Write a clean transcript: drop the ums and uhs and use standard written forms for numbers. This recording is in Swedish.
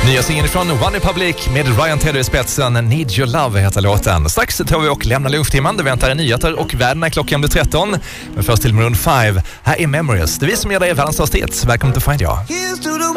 Nya singeln från One Republic med Ryan Tedder i spetsen, Need Your Love heter låten. Strax tar vi och lämnar lufttimman. Det väntar nyheter och världen klockan blir 13. Men först till Maroon 5. Här är Memories. Det är vi som gör dig världens största hit. Välkommen till Find You.